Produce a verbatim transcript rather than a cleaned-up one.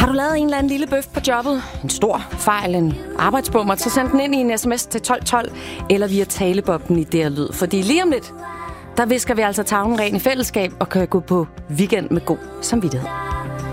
Har du lavet en eller anden lille bøf på jobbet? En stor fejl, en arbejdsbummer, så send den ind i en sms til tolv tolv eller via talebobben i D R Lyd. Fordi lige om lidt, der visker vi altså tavlen ren i fællesskab og kan gå på weekend med god samvittighed.